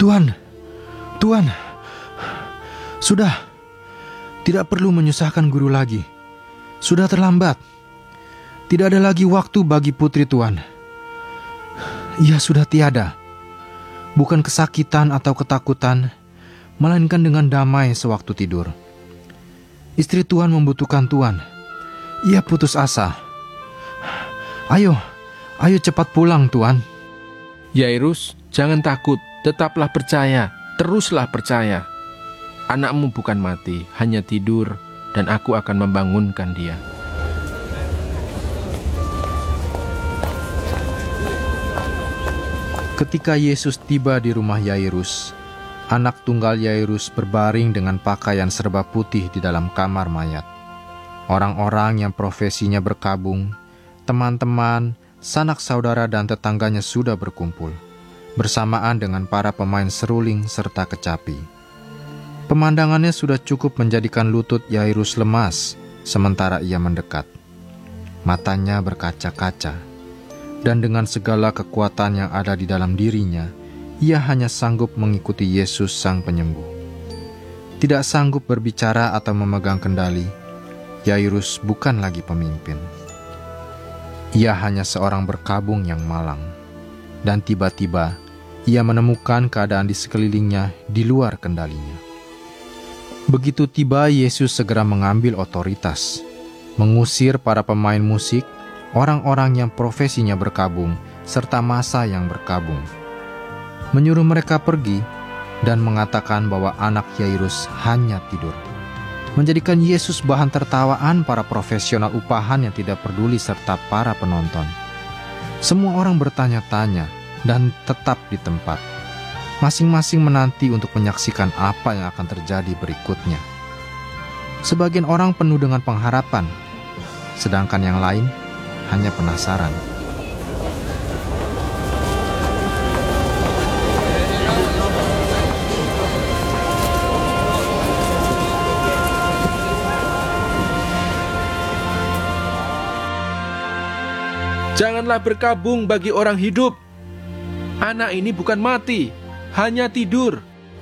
Tuan, Tuan, sudah, tidak perlu menyusahkan guru lagi. Sudah terlambat. Tidak ada lagi waktu bagi putri Tuan. Ia sudah tiada. Bukan kesakitan atau ketakutan, melainkan dengan damai sewaktu tidur. Istri Tuan membutuhkan Tuan. Ia putus asa. Ayo cepat pulang, Tuan. Yairus, jangan takut, tetaplah percaya, teruslah percaya. Anakmu bukan mati, hanya tidur, dan aku akan membangunkan dia. Ketika Yesus tiba di rumah Yairus, anak tunggal Yairus berbaring dengan pakaian serba putih di dalam kamar mayat. Orang-orang yang profesinya berkabung, teman-teman, sanak saudara dan tetangganya sudah berkumpul, bersamaan dengan para pemain seruling serta kecapi. Pemandangannya sudah cukup menjadikan lutut Yairus lemas, sementara ia mendekat. Matanya berkaca-kaca, dan dengan segala kekuatan yang ada di dalam dirinya, ia hanya sanggup mengikuti Yesus Sang Penyembuh. Tidak sanggup berbicara atau memegang kendali, Yairus bukan lagi pemimpin. Ia hanya seorang berkabung yang malang, dan tiba-tiba ia menemukan keadaan di sekelilingnya di luar kendalinya. Begitu tiba, Yesus segera mengambil otoritas, mengusir para pemain musik, orang-orang yang profesinya berkabung, serta massa yang berkabung. Menyuruh mereka pergi dan mengatakan bahwa anak Yairus hanya tidur. Menjadikan Yesus bahan tertawaan para profesional upahan yang tidak peduli serta para penonton. Semua orang bertanya-tanya dan tetap di tempat, masing-masing menanti untuk menyaksikan apa yang akan terjadi berikutnya. Sebagian orang penuh dengan pengharapan, sedangkan yang lain hanya penasaran. Janganlah berkabung bagi orang hidup. Anak ini bukan mati, hanya tidur.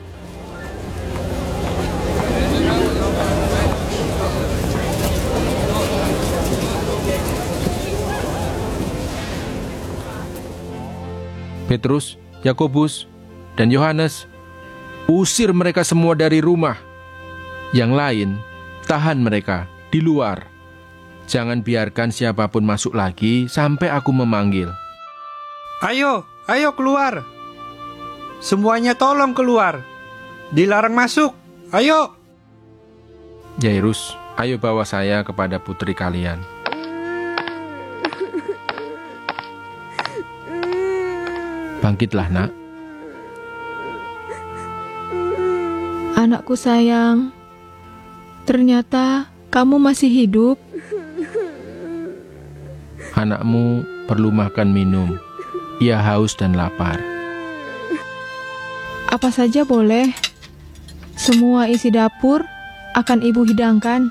Petrus, Yakobus, dan Yohanes, usir mereka semua dari rumah. Yang lain, tahan mereka di luar. Jangan biarkan siapapun masuk lagi sampai aku memanggil. Ayo keluar. Semuanya tolong keluar. Dilarang masuk. Ayo. Yairus, ayo bawa saya kepada putri kalian. Bangkitlah, nak. Anakku sayang, ternyata kamu masih hidup. Anakmu perlu makan minum. Ia haus dan lapar. Apa saja boleh. Semua isi dapur akan ibu hidangkan.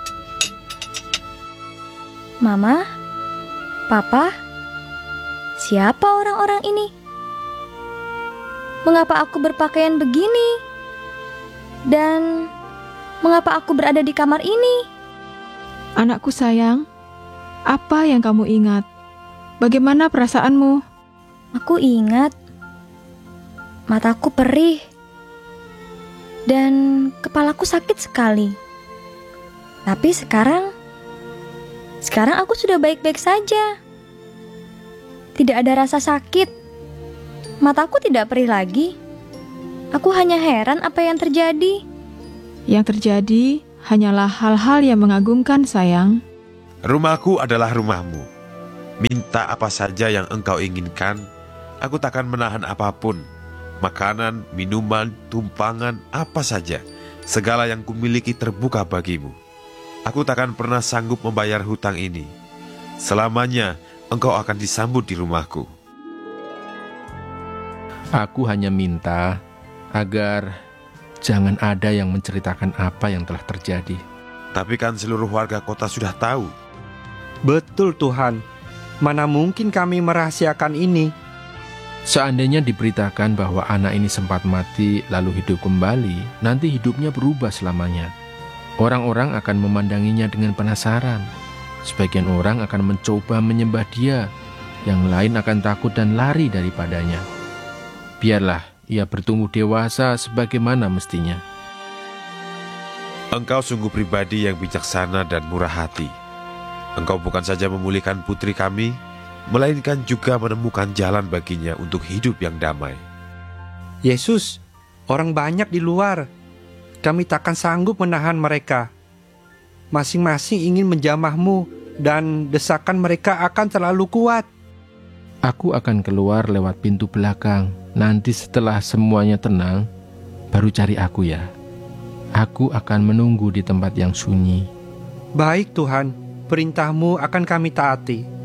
Mama, Papa, siapa orang-orang ini? Mengapa aku berpakaian begini? Dan mengapa aku berada di kamar ini? Anakku sayang, apa yang kamu ingat? Bagaimana perasaanmu? Aku ingat mataku perih dan kepalaku sakit sekali. Tapi sekarang aku sudah baik-baik saja. Tidak ada rasa sakit. Mataku tidak perih lagi. Aku hanya heran apa yang terjadi. Yang terjadi hanyalah hal-hal yang mengagumkan, sayang. Rumahku adalah rumahmu. Minta apa saja yang engkau inginkan, aku takkan menahan apapun. Makanan, minuman, tumpangan, apa saja. Segala yang kumiliki terbuka bagimu. Aku takkan pernah sanggup membayar hutang ini. Selamanya engkau akan disambut di rumahku. Aku hanya minta agar jangan ada yang menceritakan apa yang telah terjadi. Tapi kan seluruh warga kota sudah tahu. Betul Tuhan. Mana mungkin kami merahasiakan ini? Seandainya diberitakan bahwa anak ini sempat mati lalu hidup kembali, nanti hidupnya berubah selamanya. Orang-orang akan memandanginya dengan penasaran. Sebagian orang akan mencoba menyembah dia, yang lain akan takut dan lari daripadanya. Biarlah ia bertumbuh dewasa sebagaimana mestinya. Engkau sungguh pribadi yang bijaksana dan murah hati. Engkau bukan saja memulihkan putri kami, melainkan juga menemukan jalan baginya untuk hidup yang damai. Yesus, orang banyak di luar. Kami takkan sanggup menahan mereka. Masing-masing ingin menjamah-Mu dan desakan mereka akan terlalu kuat. Aku akan keluar lewat pintu belakang. Nanti setelah semuanya tenang, baru cari aku ya. Aku akan menunggu di tempat yang sunyi. Baik Tuhan, perintah-Mu akan kami taati.